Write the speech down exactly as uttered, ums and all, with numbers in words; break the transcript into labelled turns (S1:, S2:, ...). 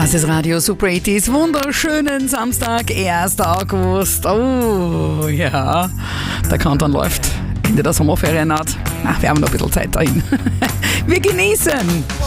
S1: Das ist Radio Super achtziger. Wunderschönen Samstag, ersten August. Oh, ja. Der Countdown läuft. Ende der Sommerferien naht. Ach, wir haben noch ein bisschen Zeit dahin. Wir genießen.